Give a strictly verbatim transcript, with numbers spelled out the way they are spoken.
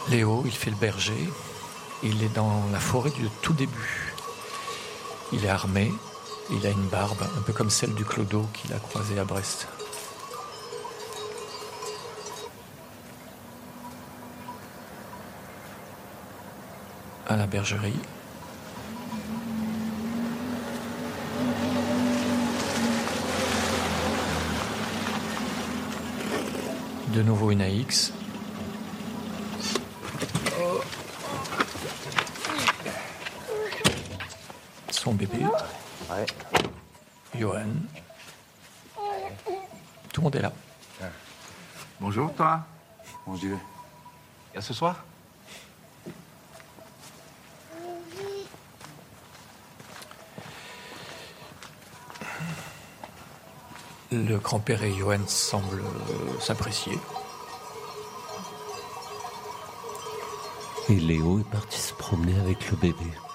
Léo, il fait le berger. Il est dans la forêt du tout début. Il est armé. Il a une barbe, un peu comme celle du clodo qu'il a croisé à Brest. À la bergerie. De nouveau une A X. Son bébé. Ouais. Johan. Tout le monde est là. Bonjour, toi. Mon Dieu. Et à ce soir? Le grand-père et Johan semblent euh, s'apprécier. Et Léo est parti se promener avec le bébé.